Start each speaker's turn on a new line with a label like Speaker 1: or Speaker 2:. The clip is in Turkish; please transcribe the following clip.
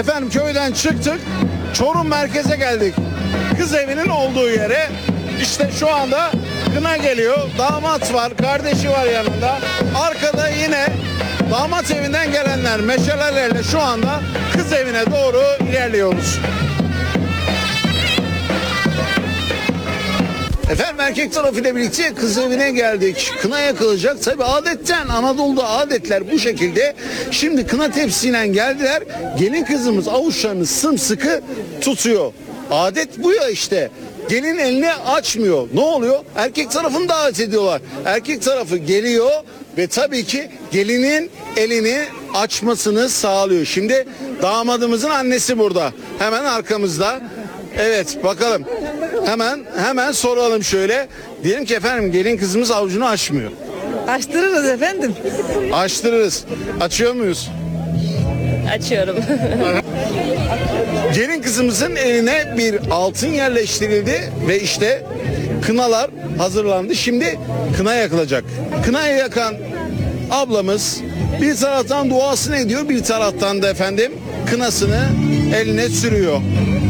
Speaker 1: Efendim köyden çıktık. Çorum merkeze geldik. Kız evinin olduğu yere. İşte şu anda kına geliyor. Damat var, kardeşi var yanında. Arkada yine damat evinden gelenler meşalelerle şu anda kız evine doğru ilerliyoruz. Efendim erkek tarafıyla birlikte kız evine geldik. Kına yakılacak. Tabi adetten Anadolu'da adetler bu şekilde. Şimdi kına tepsiyle geldiler. Gelin kızımız avuçlarını sımsıkı tutuyor. Adet bu ya işte. Gelin elini açmıyor. Ne oluyor? Erkek tarafını davet ediyorlar. Erkek tarafı geliyor ve tabii ki gelinin elini açmasını sağlıyor. Şimdi damadımızın annesi burada. Hemen arkamızda. Evet bakalım. Hemen soralım şöyle. Diyelim ki efendim gelin kızımız avucunu açmıyor.
Speaker 2: Açtırırız efendim.
Speaker 1: Açtırırız. Açıyor muyuz?
Speaker 3: Açıyorum.
Speaker 1: Gelin kızımızın eline bir altın yerleştirildi ve işte kınalar hazırlandı. Şimdi kına yakılacak. Kınayı yakan ablamız bir taraftan duasını ediyor, bir taraftan da efendim kınasını eline sürüyor.